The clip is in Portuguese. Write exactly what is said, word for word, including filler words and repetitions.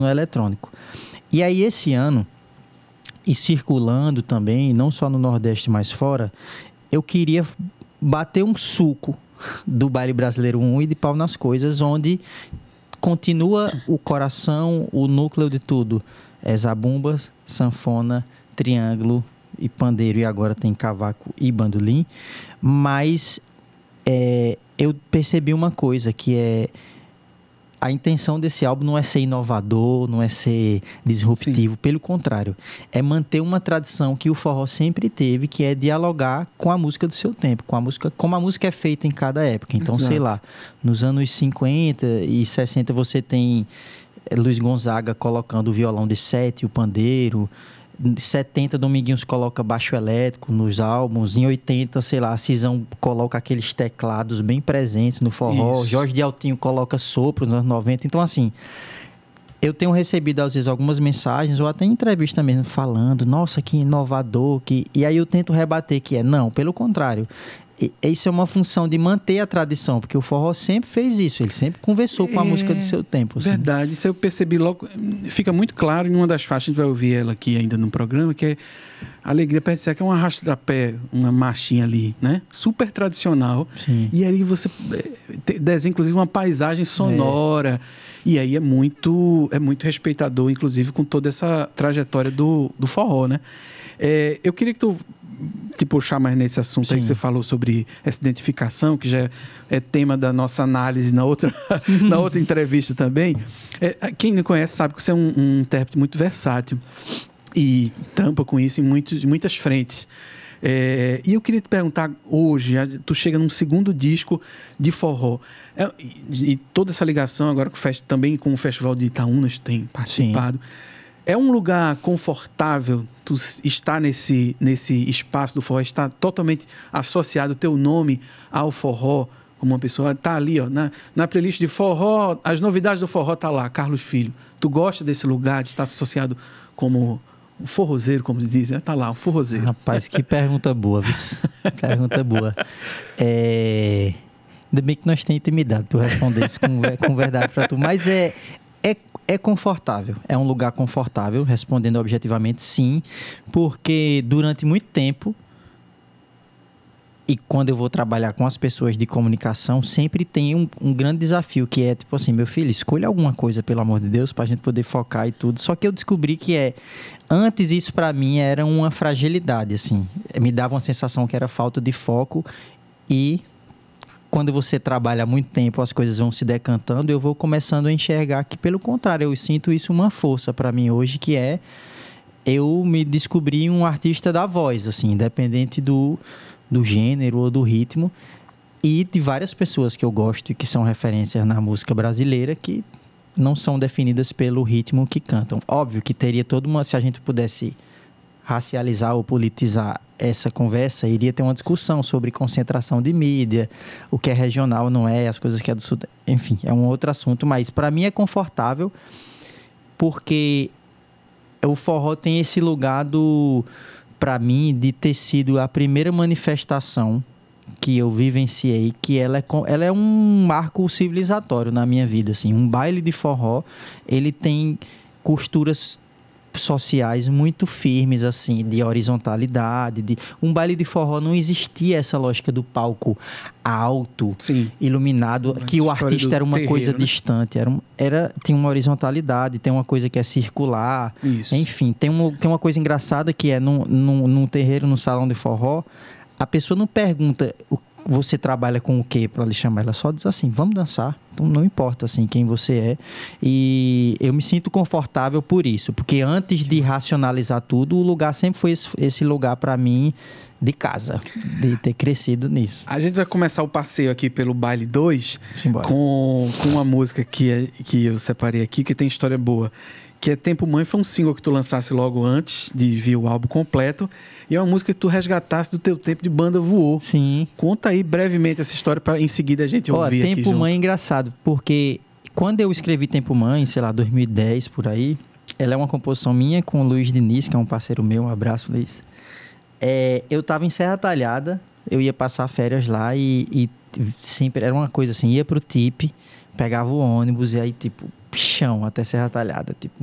no eletrônico. E aí esse ano, e circulando também, não só no Nordeste, mas fora, eu queria bater um suco do Baile Brasileiro um e de Pau nas Coisas, onde continua o coração, o núcleo de tudo. É zabumba, sanfona, triângulo e pandeiro, e agora tem cavaco e bandolim. Mas é, eu percebi uma coisa, que é a intenção desse álbum não é ser inovador, não é ser disruptivo, Sim. pelo contrário, é manter uma tradição que o forró sempre teve, que é dialogar com a música do seu tempo, com a música, como a música é feita em cada época. Então, Exato. sei lá, nos anos cinquenta e sessenta você tem Luiz Gonzaga colocando o violão de sete, o pandeiro. Em setenta, Dominguinhos coloca baixo elétrico nos álbuns. Em oitenta, sei lá, a Cisão coloca aqueles teclados bem presentes no forró. Isso. Jorge de Altinho coloca sopro nos anos noventa. Então, assim, eu tenho recebido, às vezes, algumas mensagens, ou até em entrevista mesmo, falando, nossa, que inovador. Que... E aí eu tento rebater que é, não, pelo contrário. Isso é uma função de manter a tradição, porque o forró sempre fez isso, ele sempre conversou com a é, música do seu tempo. Assim. Verdade, isso eu percebi logo, fica muito claro em uma das faixas, a gente vai ouvir ela aqui ainda no programa, que é Alegria Persegue, que é um arrasta-pé, uma marchinha ali, né? Super tradicional. Sim. E aí você desenha, inclusive, uma paisagem sonora. É. E aí é muito, é muito respeitador, inclusive, com toda essa trajetória do, do forró, né? É, eu queria que tu te puxar mais nesse assunto Sim. aí que você falou sobre essa identificação, que já é, é tema da nossa análise na outra, na outra entrevista também. É, quem me conhece sabe que você é um, um intérprete muito versátil e trampa com isso em, muitos, em muitas frentes. É, e eu queria te perguntar hoje, tu chega num segundo disco de forró, é, e, e toda essa ligação agora com o fest, também com o Festival de Itaúnas, tu tem participado. Sim. É um lugar confortável tu estar nesse, nesse espaço do forró, estar totalmente associado o teu nome ao forró, como uma pessoa está ali, ó, na, na playlist de forró, as novidades do forró tá lá, Carlos Filho. Tu gosta desse lugar, de estar associado como um forrozeiro, como se diz, né? Tá lá, um forrozeiro. Rapaz, que pergunta boa, viu? Pergunta boa. É... Ainda bem que nós temos intimidade para responder isso com, com verdade para tu, mas é... É, é confortável, é um lugar confortável, respondendo objetivamente, sim, porque durante muito tempo, e quando eu vou trabalhar com as pessoas de comunicação, sempre tem um, um grande desafio, que é tipo assim, meu filho, escolha alguma coisa, pelo amor de Deus, pra gente poder focar e tudo. Só que eu descobri que é, antes isso pra mim era uma fragilidade, assim, me dava uma sensação que era falta de foco. E quando você trabalha há muito tempo, as coisas vão se decantando, eu vou começando a enxergar que, pelo contrário, eu sinto isso uma força para mim hoje, que é eu me descobrir um artista da voz, assim, independente do, do gênero ou do ritmo, e de várias pessoas que eu gosto e que são referências na música brasileira, que não são definidas pelo ritmo que cantam. Óbvio que teria toda uma... Se a gente pudesse racializar ou politizar essa conversa, iria ter uma discussão sobre concentração de mídia, o que é regional não é, as coisas que é do sul, enfim, é um outro assunto, mas para mim é confortável, porque o forró tem esse lugar do, para mim, de ter sido a primeira manifestação que eu vivenciei, que ela é, ela é um marco civilizatório na minha vida, assim, um baile de forró, ele tem costuras sociais muito firmes, assim, de horizontalidade, de... um baile de forró não existia essa lógica do palco alto, Sim. iluminado, uma que o artista era uma terreiro, coisa né? distante, era, era, tem uma horizontalidade, tem uma coisa que é circular, Isso. enfim, tem, um, tem uma coisa engraçada que é num, num, num terreiro, num salão de forró, a pessoa não pergunta o você trabalha com o quê para lhe chamar? Ela só diz assim, vamos dançar. Então não importa assim quem você é. E eu me sinto confortável por isso, porque antes de racionalizar tudo, o lugar sempre foi esse, esse lugar para mim de casa, de ter crescido nisso. A gente vai começar o passeio aqui pelo Baile dois com, com uma música que, que eu separei aqui, que tem história boa, que é Tempo Mãe. Foi um single que tu lançasse logo antes de vir o álbum completo. E é uma música que tu resgatasse do teu tempo de banda Voou. Sim. Conta aí brevemente essa história para em seguida a gente ouvir Ó, aqui Tempo junto. Mãe é engraçado, porque quando eu escrevi Tempo Mãe, sei lá, dois mil e dez, por aí, ela é uma composição minha com o Luiz Diniz, que é um parceiro meu. Um abraço, Luiz. É, eu tava em Serra Talhada, eu ia passar férias lá e, e sempre era uma coisa assim, ia pro T I P, pegava o ônibus e aí, tipo, chão até Serra Talhada. Tipo,